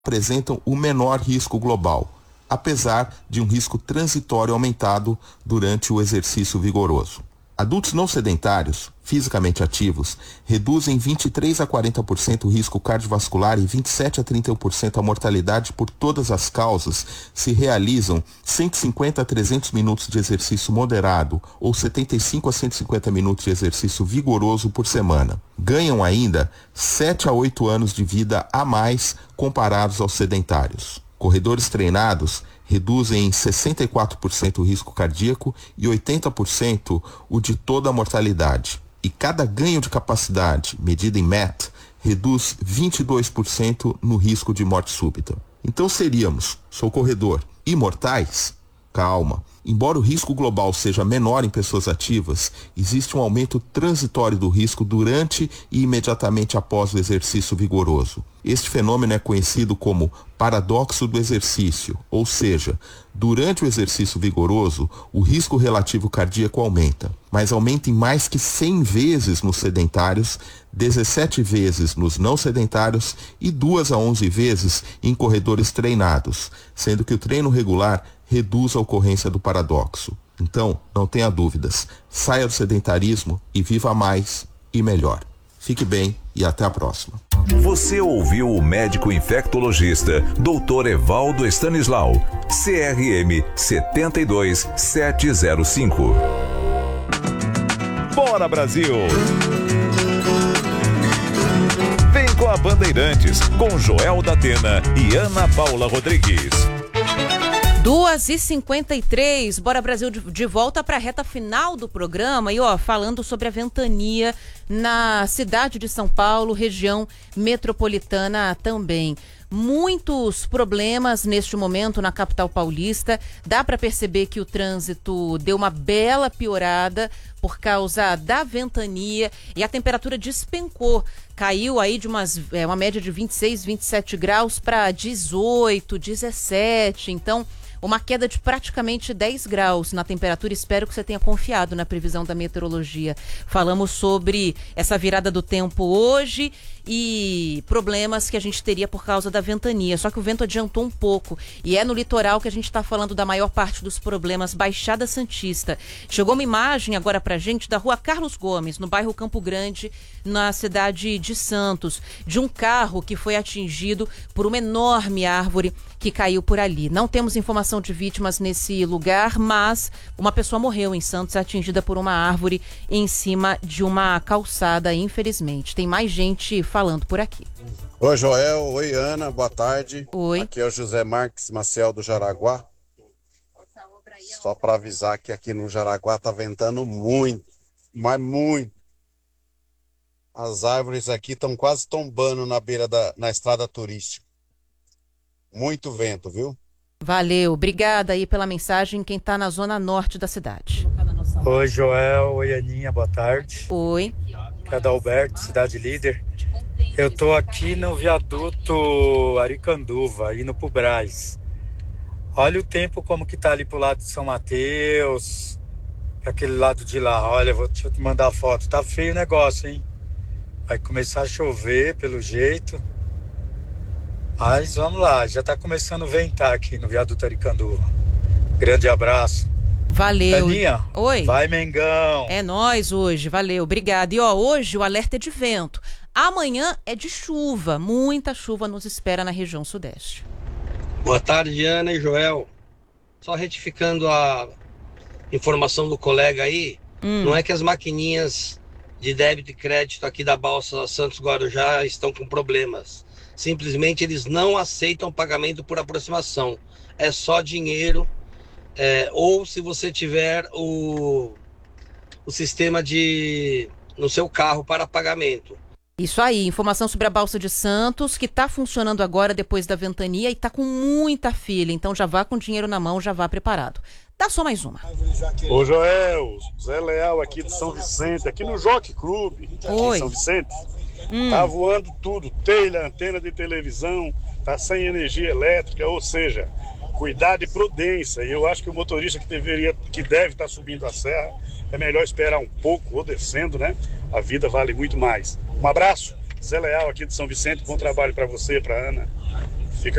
apresentam o menor risco global, apesar de um risco transitório aumentado durante o exercício vigoroso. Adultos não sedentários, fisicamente ativos, reduzem 23 a 40% o risco cardiovascular e 27 a 31% a mortalidade por todas as causas se realizam 150 a 300 minutos de exercício moderado ou 75 a 150 minutos de exercício vigoroso por semana. Ganham ainda 7 a 8 anos de vida a mais comparados aos sedentários. Corredores treinados reduzem em 64% o risco cardíaco e 80% o de toda a mortalidade. E cada ganho de capacidade, medido em MET, reduz 22% no risco de morte súbita. Então seríamos, sou corredor, imortais? Calma. Embora o risco global seja menor em pessoas ativas, existe um aumento transitório do risco durante e imediatamente após o exercício vigoroso. Este fenômeno é conhecido como paradoxo do exercício, ou seja, durante o exercício vigoroso, o risco relativo cardíaco aumenta, mas aumenta em mais que 100 vezes nos sedentários, 17 vezes nos não sedentários e 2 a 11 vezes em corredores treinados, sendo que o treino regular reduz a ocorrência do paradoxo. Então, não tenha dúvidas, saia do sedentarismo e viva mais e melhor. Fique bem e até a próxima. Você ouviu o médico infectologista Dr. Evaldo Stanislau, CRM 72705. Bora, Brasil! Vem com a Bandeirantes, com Joel da Atena e Ana Paula Rodrigues. 2h53, Bora Brasil de volta para a reta final do programa e falando sobre a ventania na cidade de São Paulo, região metropolitana também. Muitos problemas neste momento na capital paulista, dá para perceber que o trânsito deu uma bela piorada por causa da ventania e a temperatura despencou, caiu aí de uma média de 26, 27 graus para 18, 17, então uma queda de praticamente 10 graus na temperatura. Espero que você tenha confiado na previsão da meteorologia. Falamos sobre essa virada do tempo hoje e problemas que a gente teria por causa da ventania. Só que o vento adiantou um pouco e é no litoral que a gente está falando da maior parte dos problemas. Baixada Santista. Chegou uma imagem agora pra gente da rua Carlos Gomes, no bairro Campo Grande, na cidade de Santos, de um carro que foi atingido por uma enorme árvore que caiu por ali. Não temos informação de vítimas nesse lugar, mas uma pessoa morreu em Santos atingida por uma árvore em cima de uma calçada, infelizmente. Tem mais gente falando por aqui. Oi, Joel. Oi, Ana. Boa tarde. Oi. Aqui é o José Marques Maciel do Jaraguá. Só para avisar que aqui no Jaraguá tá ventando muito, mas muito. As árvores aqui estão quase tombando na estrada turística. Muito vento, viu? Valeu. Obrigada aí pela mensagem, quem tá na zona norte da cidade. Oi, Joel. Oi, Aninha. Boa tarde. Oi. Aqui é Adalberto, Cidade Líder. Eu tô aqui no viaduto Aricanduva, indo pro Brás. Olha o tempo como que tá ali pro lado de São Mateus, pra aquele lado de lá. Olha, deixa eu te mandar a foto. Tá feio o negócio, hein? Vai começar a chover, pelo jeito. Mas vamos lá, já tá começando a ventar aqui no viaduto Aricanduva. Grande abraço. Valeu. Aninha, oi. Vai, Mengão. É nóis hoje, valeu, obrigada. E hoje o alerta é de vento. Amanhã é de chuva, muita chuva nos espera na região sudeste. Boa tarde, Ana e Joel. Só retificando a informação do colega aí, não é que as maquininhas de débito e crédito aqui da Balsa Santos Guarujá estão com problemas. Simplesmente eles não aceitam pagamento por aproximação. É só dinheiro, ou se você tiver o sistema no seu carro para pagamento. Isso aí, informação sobre a Balsa de Santos, que está funcionando agora depois da ventania e está com muita fila. Então já vá com dinheiro na mão, já vá preparado. Dá só mais uma. Ô Joel, Zé Leal aqui de São Vicente, aqui no Jockey Club, aqui em São Vicente. Tá voando tudo, telha, antena de televisão, tá sem energia elétrica, ou seja, cuidado e prudência. E eu acho que o motorista que deve estar subindo a serra, é melhor esperar um pouco ou descendo, né? A vida vale muito mais. Um abraço, Zé Leal aqui de São Vicente, bom trabalho para você, para Ana.